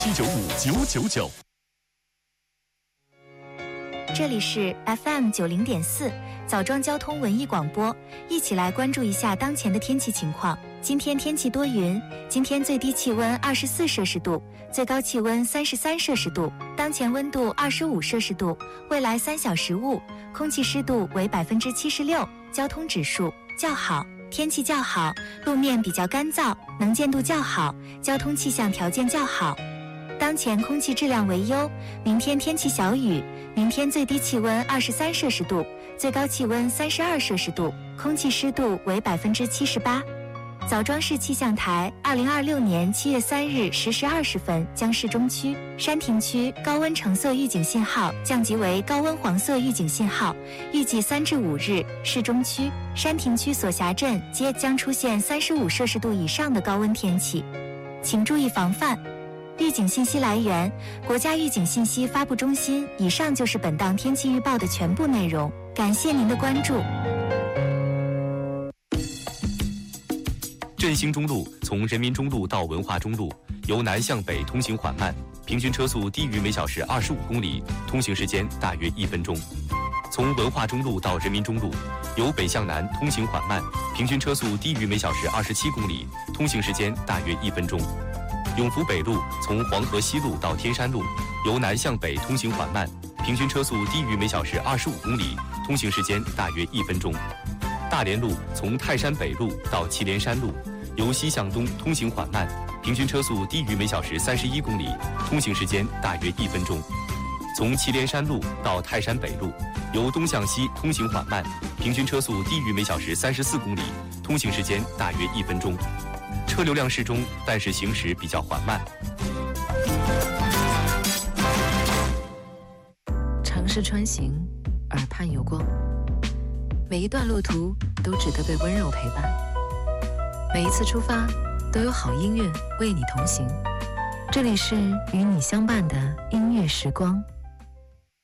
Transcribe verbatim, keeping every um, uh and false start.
七九五九九九。 这里是 F M 九零点四枣庄交通文艺广播，一起来关注一下当前的天气情况。今天天气多云，今天最低气温二十四摄氏度，最高气温三十三摄氏度，当前温度二十五摄氏度，未来三小时雾，空气湿度为百分之七十六，交通指数较好，天气较好，路面比较干燥，能见度较好，交通气象条件较好。当前空气质量为优，明天天气小雨，明天最低气温二十三摄氏度，最高气温三十二摄氏度，空气湿度为百分之七十八。枣庄市气象台二零二六年七月三日十时二十分将市中区、山亭区高温橙色预警信号降级为高温黄色预警信号，预计三至五日，市中区、山亭区所辖镇皆将出现三十五摄氏度以上的高温天气，请注意防范。预警信息来源：国家预警信息发布中心。以上就是本档天气预报的全部内容，感谢您的关注。 振兴中路从人民中路到文化中路，由南向北通行缓慢，平均车速低于每小时二十五公里，通行时间大约一分钟。从文化中路到人民中路，由北向南通行缓慢，平均车速低于每小时二十七公里，通行时间大约一分钟。永福北路从黄河西路到天山路，由南向北通行缓慢，平均车速低于每小时二十五公里，通行时间大约一分钟。大连路从泰山北路到祁连山路，由西向东通行缓慢，平均车速低于每小时三十一公里，通行时间大约一分钟。从祁连山路到泰山北路，由东向西通行缓慢，平均车速低于每小时三十四公里，通行时间大约一分钟。车流量适中，但是行驶比较缓慢。 尝试穿行，耳畔有光，每一段路途都值得被温柔陪伴，每一次出发都有好音乐为你同行。这里是与你相伴的音乐时光。